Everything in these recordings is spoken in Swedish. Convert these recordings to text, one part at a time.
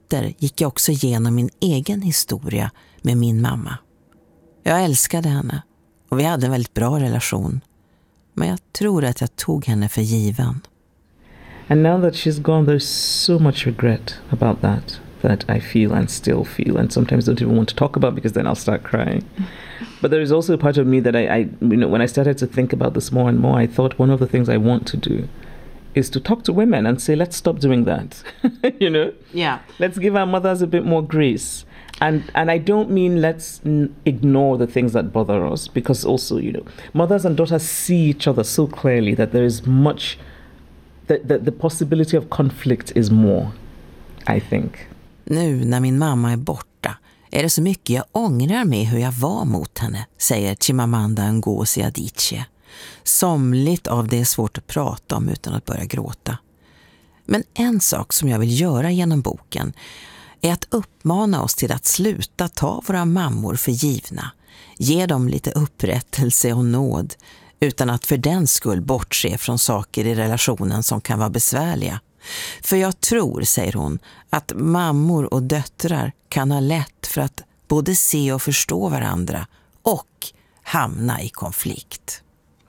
därefter gick jag också igenom min egen historia med min mamma. Jag älskade henne och vi hade en väldigt bra relation. Men jag tror att jag tog henne för given. And now that she's gone, there's so much regret about that I feel and still feel, and sometimes don't even want to talk about because then I'll start crying. But there is also a part of me that I when I started to think about this more and more, I thought one of the things I want to do is to talk to women and say, let's stop doing that. Yeah. Let's give our mothers a bit more grace. And I don't mean let's ignore the things that bother us, because also, mothers and daughters see each other so clearly that there is much, the possibility of conflict is more, I think. Nu när min mamma är borta är det så mycket jag ångrar med hur jag var mot henne, säger Chimamanda Ngozi Adichie. Somligt av det är svårt att prata om utan att börja gråta. Men en sak som jag vill göra genom boken är att uppmana oss till att sluta ta våra mammor för givna. Ge dem lite upprättelse och nåd utan att för den skull bortse från saker i relationen som kan vara besvärliga. För jag tror, säger hon, att mammor och döttrar kan ha lätt för att både se och förstå varandra och hamna i konflikt.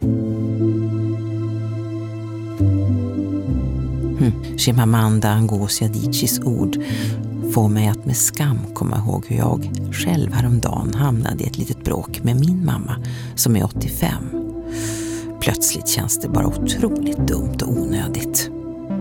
Chimamanda Ngozi Adichies ord får mig att med skam komma ihåg hur jag själv häromdagen hamnade i ett litet bråk med min mamma som är 85. Plötsligt känns det bara otroligt dumt och onödigt.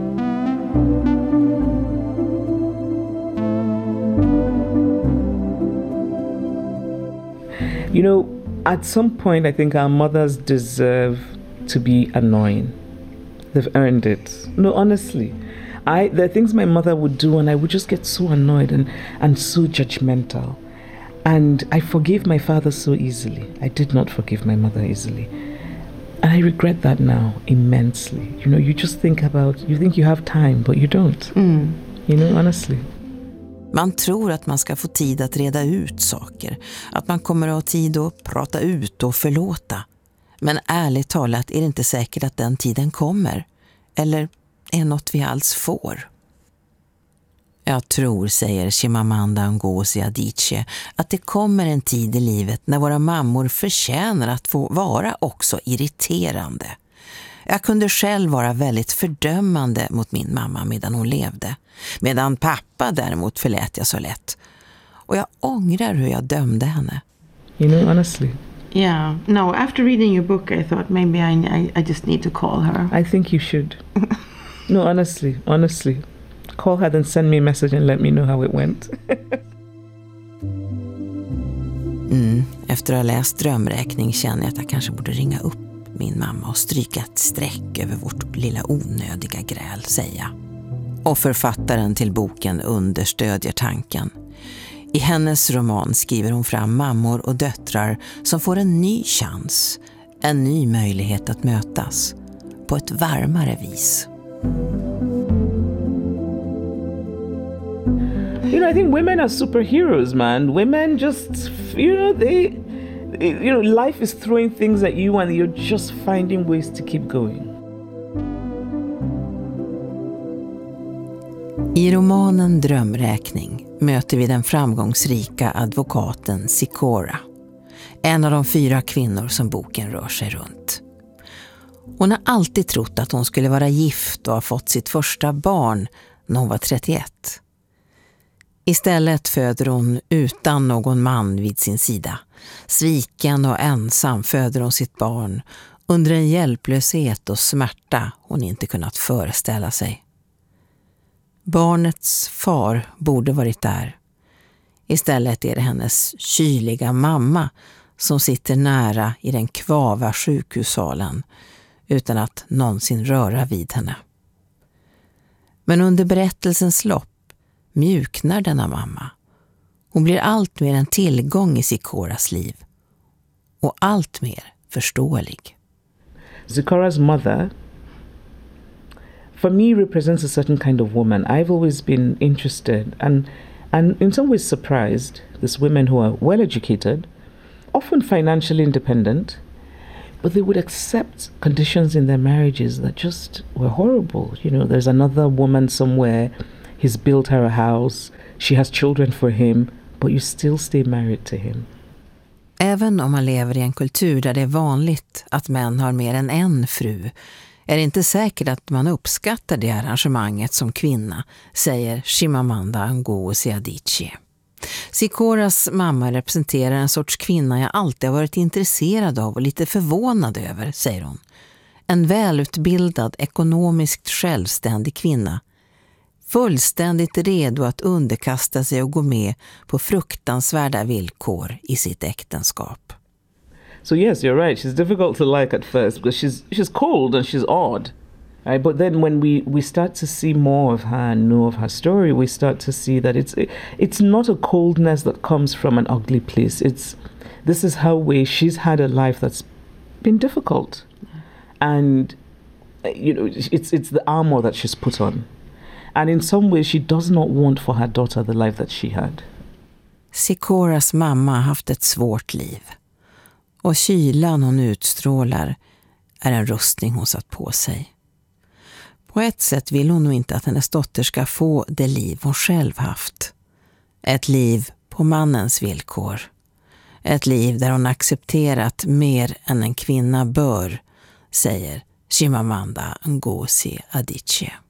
At some point I think our mothers deserve to be annoying. They've earned it. No, honestly. There are things my mother would do and I would just get so annoyed and so judgmental. And I forgave my father so easily. I did not forgive my mother easily. And I regret that now immensely. You just think you have time, but you don't. Honestly. Man tror att man ska få tid att reda ut saker. Att man kommer att ha tid att prata ut och förlåta. Men ärligt talat är det inte säkert att den tiden kommer. Eller är något vi alls får. Jag tror, säger Chimamanda Ngozi Adichie, att det kommer en tid i livet när våra mammor förtjänar att få vara också irriterande. Jag kunde själv vara väldigt fördömande mot min mamma medan hon levde. Medan pappa däremot förlät jag så lätt. Och jag ångrar hur jag dömde henne. Honestly. Yeah. No, after reading your book I thought maybe I just need to call her. I think you should. No, honestly. Call her and send me a message and let me know how it went. Efter att ha läst Drömräkning känner jag att jag kanske borde ringa upp min mamma och stryka ett streck över vårt lilla onödiga gräl, säger jag. Och författaren till boken understödjer tanken. I hennes roman skriver hon fram mammor och döttrar som får en ny chans, en ny möjlighet att mötas på ett varmare vis. I think women are superheroes, man. Women just, life is throwing things at you and you're just finding ways to keep going. I romanen Drömräkning möter vi den framgångsrika advokaten Sikora, en av de 4 kvinnor som boken rör sig runt. Hon har alltid trott att hon skulle vara gift och ha fått sitt första barn när hon var 31. Istället föder hon utan någon man vid sin sida. Sviken och ensam föder hon sitt barn under en hjälplöshet och smärta hon inte kunnat föreställa sig. Barnets far borde varit där. Istället är det hennes kyliga mamma som sitter nära i den kvava sjukhussalen utan att någonsin röra vid henne. Men under berättelsens lopp mjuknar denna mamma. Hon blir allt mer en tillgång i Sikoras liv och allt mer förståelig. Sikora's mother, for me, represents a certain kind of woman. I've always been interested and in some ways surprised. These women who are well educated, often financially independent, but they would accept conditions in their marriages that just were horrible. There's another woman somewhere He's built her a house. She has children for him. But you still stay married to him. Även om man lever i en kultur där det är vanligt att män har mer än en fru är det inte säkert att man uppskattar det arrangemanget som kvinna, säger Chimamanda Ngozi Adichie. Sikoras mamma representerar en sorts kvinna jag alltid har varit intresserad av och lite förvånad över, säger hon. En välutbildad, ekonomiskt självständig kvinna. Fullständigt redo att underkasta sig och gå med på fruktansvärda villkor i sitt äktenskap. So yes, you're right. She's difficult to like at first because she's cold and she's odd. Right? But then when we start to see more of her and know of her story, we start to see that it's not a coldness that comes from an ugly place. This is her way. She's had a life that's been difficult. And it's the armor that she's put on. And in some ways she does not want for her daughter the life that she had. Sikoras mamma har haft ett svårt liv. Och kylan hon utstrålar är en rustning hon satt på sig. På ett sätt vill hon nog inte att hennes dotter ska få det liv hon själv haft. Ett liv på mannens villkor. Ett liv där hon accepterat mer än en kvinna bör, säger Chimamanda Ngozi Adichie.